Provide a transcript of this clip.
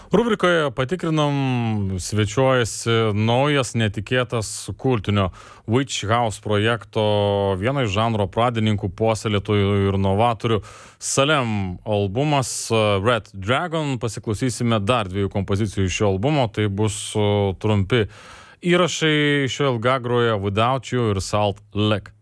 Rubrikoje patikrinam, svečiuojasi naujas netikėtas kultinio Witch House projekto vieno iš žanro pradininkų, puoselėtojų ir novatorių Salem albumas Red Dragon. Pasiklausysime dar 2 kompozicijų iš šio albumo, tai bus trumpi įrašai šio ilgagroje Without You ir Salt Lake.